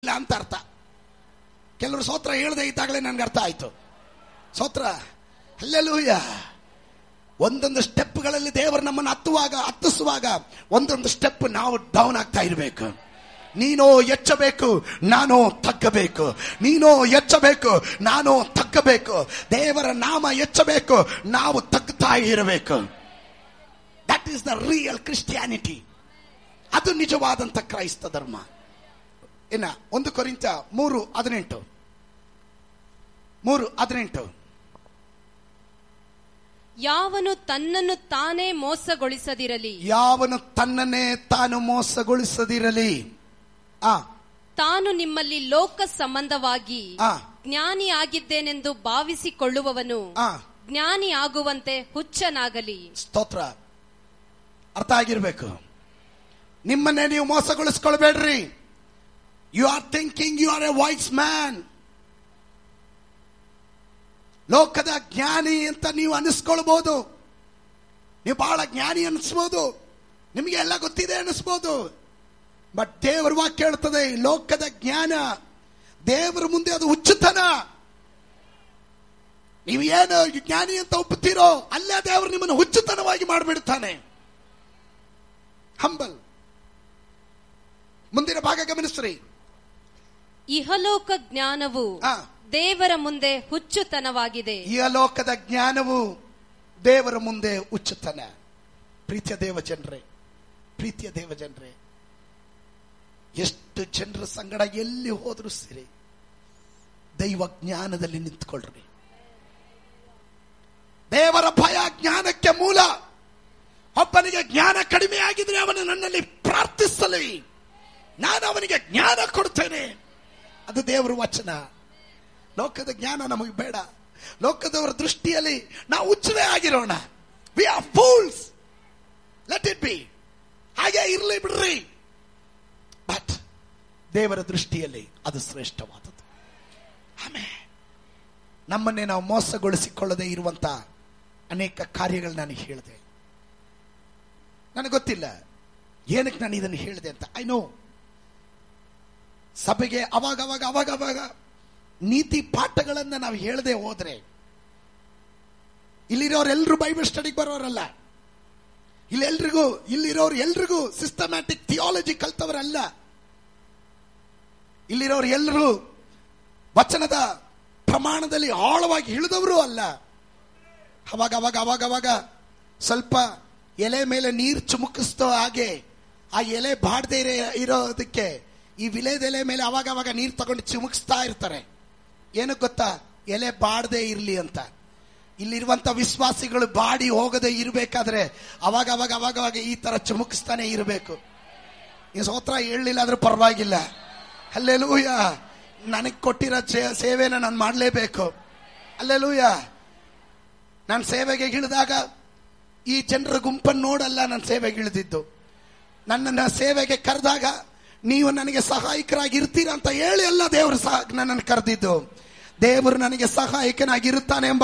ಇಲ್ಲ ಅಂತ ಅರ್ಥ. ಕೆಲವರು ಸ್ತೋತ್ರ ಹೇಳದೆ ಇದ್ದಾಗಲೇ ನನ್ಗೆ ಅರ್ಥ ಆಯ್ತು. ಸ್ತೋತ್ರ, ಹಲ್ಲೆಲೂಯ. ಒಂದೊಂದು ಸ್ಟೆಪ್ಗಳಲ್ಲಿ ದೇವರು ನಮ್ಮನ್ನು ಹತ್ತಿಸುವಾಗ ಒಂದೊಂದು ಸ್ಟೆಪ್ ನಾವು ಡೌನ್ ಆಗ್ತಾ ಇರಬೇಕು. ನೀನೋ ಎಚ್ಚಬೇಕು, ನಾನು ತಗ್ಗಬೇಕು. ನೀನೋ ಎಚ್ಚಬೇಕು, ನಾನು ತಗ್ಗಬೇಕು. ದೇವರ ನಾಮ ಎಚ್ಚಬೇಕು, ನಾವು ತಗ್ತಾ ಇರಬೇಕು. That is the real Christianity. ಅದು ನಿಜವಾದಂತ ಕ್ರೈಸ್ತ ಧರ್ಮ. ಇನ್ನ 1 ಕೊರಿಂಥ 3:18 ಯಾವನು ತನ್ನನ್ನು ತಾನೇ ಮೋಸಗೊಳಿಸದಿರಲಿ. ಯಾವನು ತನ್ನನ್ನೇ ತಾನು ಮೋಸಗೊಳಿಸದಿರಲಿ. ತಾನು ನಿಮ್ಮಲ್ಲಿ ಲೋಕ ಸಂಬಂಧವಾಗಿ ಜ್ಞಾನಿಯಾಗಿದ್ದೇನೆಂದು ಭಾವಿಸಿಕೊಳ್ಳುವವನು ಜ್ಞಾನಿ ಆಗುವಂತೆ ಹುಚ್ಚನಾಗಲಿ. ಸ್ತೋತ್ರ. ಅರ್ಥ ಆಗಿರ್ಬೇಕು. ನಿಮ್ಮನ್ನೇ ನೀವು ಮೋಸಗೊಳಿಸ್ಕೊಳ್ಬೇಡ್ರಿ. You are thinking you are A wise man. ಲೋಕದ ಜ್ಞಾನಿ ಅಂತ ನೀವು ಅನಿಸ್ಕೊಳ್ಬಹುದು. ನೀವು ಬಹಳ ಜ್ಞಾನಿ ಅನಿಸ್ಬೋದು, ನಿಮಗೆ ಎಲ್ಲ ಗೊತ್ತಿದೆ ಅನಿಸ್ಬೋದು. ಬಟ್ ದೇವರ ವಾಕ್ಯ ಹೇಳ್ತದೆ, ಲೋಕದ ಜ್ಞಾನ ದೇವರ ಮುಂದೆ ಅದು ಹುಚ್ಚುತನ. ನೀವು ಏನು ಜ್ಞಾನಿ ಅಂತ ಒಪ್ಪುತ್ತೀರೋ ಅಲ್ಲೇ ದೇವರು ನಿಮ್ಮನ್ನು ಹುಚ್ಚುತನವಾಗಿ ಮಾಡಿಬಿಡ್ತಾನೆ. ಹಂಬಲ್. ಮುಂದಿನ ಭಾಗ ಗಮನಿಸ್ರಿ. ಇಹಲೋಕ ಜ್ಞಾನವು ದೇವರ ಮುಂದೆ ಹುಚ್ಚುತನವಾಗಿದೆ. ಇಹಲೋಕದ ಜ್ಞಾನವು ದೇವರ ಮುಂದೆ ಹುಚ್ಚುತನ. ಪ್ರೀತಿಯ ದೇವ ಜನರೇ, ಎಷ್ಟು ಜನರ ಸಂಗಡ ಎಲ್ಲಿ ಹೋದ್ರು ಸಿರಿ, ದೈವ ಜ್ಞಾನದಲ್ಲಿ ನಿಂತ್ಕೊಳ್ರಿ. ದೇವರ ಭಯ ಜ್ಞಾನಕ್ಕೆ ಮೂಲ. ಒಬ್ಬನಿಗೆ ಜ್ಞಾನ ಕಡಿಮೆ ಆಗಿದ್ರೆ ಅವನು ನನ್ನಲ್ಲಿ ಪ್ರಾರ್ಥಿಸಲಿ, ನಾನು ಅವನಿಗೆ ಜ್ಞಾನ ಕೊಡ್ತೇನೆ. ಅದು ದೇವರ ವಚನ. ಲೋಕದ ಜ್ಞಾನ ನಮಗೆ ಬೇಡ. ಲೋಕದವರ ದೃಷ್ಟಿಯಲ್ಲಿ ನಾವು ಹುಚ್ಚರೇ ಆಗಿರೋಣ. We are fools. Let it be. ಹಾಗೆ ಇರಲಿ ಬಿಡ್ರಿ. ಬಟ್ ದೇವರ ದೃಷ್ಟಿಯಲ್ಲಿ ಅದು ಶ್ರೇಷ್ಠವಾದದ್ದು. ಆಮೇಲೆ ನಮ್ಮನ್ನೇ ನಾವು ಮೋಸಗೊಳಿಸಿಕೊಳ್ಳದೆ ಇರುವಂತ ಅನೇಕ ಕಾರ್ಯಗಳು ನಾನು ಹೇಳಿದೆ. ನನಗೆ ಗೊತ್ತಿಲ್ಲ ಏನಕ್ಕೆ ನಾನು ಇದನ್ನು ಹೇಳಿದೆ ಅಂತ. ಐ ನೋ ಸಭೆಗೆ ಅವಾಗ ನೀತಿ ಪಾಠಗಳನ್ನ ನಾವು ಹೇಳದೆ ಹೋದ್ರೆ, ಇಲ್ಲಿರೋರೆಲ್ಲರೂ ಬೈಬಲ್ ಸ್ಟಡಿಗೆ ಬರೋರಲ್ಲ. ಇಲ್ಲಿರೋರು ಎಲ್ರಿಗೂ ಸಿಸ್ಟಮ್ಯಾಟಿಕ್ ಥಿಯಾಲಜಿ ಕಲ್ತವರಲ್ಲ. ಇಲ್ಲಿರೋರು ಎಲ್ಲರೂ ವಚನದ ಪ್ರಮಾಣದಲ್ಲಿ ಆಳವಾಗಿ ಇಳಿದವರು ಅಲ್ಲ. ಅವಾಗ ಸ್ವಲ್ಪ ಎಲೆ ಮೇಲೆ ನೀರು ಚುಮುಕಿಸ್ತೋ ಹಾಗೆ ಆ ಎಲೆ ಬಾಡದೆ ಇರೋದಕ್ಕೆ ಈ ವಿಲೇದೆಲೆ ಮೇಲೆ ಅವಾಗ ನೀರು ತಗೊಂಡು ಚಿಮುಕಿಸ್ತಾ ಇರ್ತಾರೆ. ಏನಕ್ಕೆ ಗೊತ್ತಾ? ಎಲೆ ಬಾಡದೆ ಇರ್ಲಿ ಅಂತ. ಇಲ್ಲಿರುವಂತ ವಿಶ್ವಾಸಿಗಳು ಬಾಡಿ ಹೋಗದೆ ಇರಬೇಕಾದ್ರೆ ಅವಾಗ ಈ ತರ ಚುಮುಕಿಸ್ತಾನೆ ಇರಬೇಕು. ಈ ಸ್ತೋತ್ರ ಹೇಳಲಿಲ್ಲ ಆದ್ರೂ ಪರವಾಗಿಲ್ಲ. ಹಲ್ಲೆಲೂಯ. ನನಗೆ ಕೊಟ್ಟಿರೋ ಸೇವೆನ ನಾನು ಮಾಡಲೇಬೇಕು. ಹಲ್ಲೆಲೂಯ. ನಾನು ಸೇವೆಗೆ ಇಳಿದಾಗ ಈ ಜನರ ಗುಂಪನ್ನು ನೋಡಲ್ಲ ನಾನು ಸೇವೆಗೆ ಇಳಿದಿದ್ದು. ನನ್ನನ್ನು ಸೇವೆಗೆ ಕರೆದಾಗ ನೀವು ನನಗೆ ಸಹಾಯಕರಾಗಿ ಇರ್ತೀರಾ ಅಂತ ಹೇಳಿ ಅಲ್ಲ ದೇವರು ನನ್ನನ್ನು ಕರೆದಿದ್ದು. ದೇವರು ನನಗೆ ಸಹಾಯಕನಾಗಿರುತ್ತಾನೆ ಎಂಬ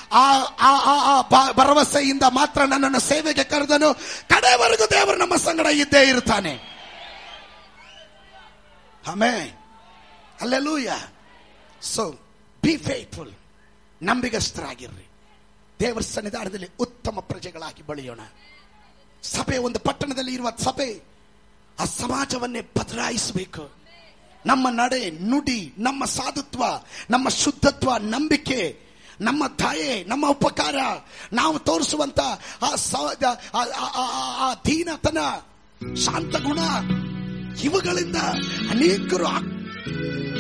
ಭರವಸೆಯಿಂದ ಮಾತ್ರ ನನ್ನನ್ನು ಸೇವೆಗೆ ಕರೆದನು. ಕಡೆವರೆಗೂ ದೇವರು ನಮ್ಮ ಸಂಗಡ ಇದ್ದೇ ಇರ್ತಾನೆ. Amen. Hallelujah. So B faithful. ನಂಬಿಗಸ್ತರಾಗಿರ್ರಿ. ದೇವರ ಸನ್ನಿಧಾನದಲ್ಲಿ ಉತ್ತಮ ಪ್ರಜೆಗಳಾಗಿ ಬೆಳೆಯೋಣ. ಸಭೆ, ಒಂದು ಪಟ್ಟಣದಲ್ಲಿ ಇರುವ ಸಭೆ ಆ ಸಮಾಜವನ್ನೇ ಬದಲಾಯಿಸಬೇಕು. ನಮ್ಮ ನಡೆ, ನುಡಿ, ನಮ್ಮ ಸಾಧುತ್ವ, ನಮ್ಮ ಶುದ್ಧತ್ವ, ನಂಬಿಕೆ, ನಮ್ಮ ದಯೆ, ನಮ್ಮ ಉಪಕಾರ, ನಾವು ತೋರಿಸುವಂತ ಆ ದೀನತನ, ಶಾಂತ ಗುಣ, ಇವುಗಳಿಂದ ಅನೇಕರು